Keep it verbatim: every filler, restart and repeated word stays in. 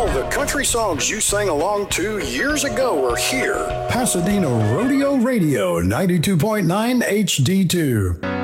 All the country songs you sang along to years ago are here. Pasadena Rodeo Radio, ninety-two point nine H D two.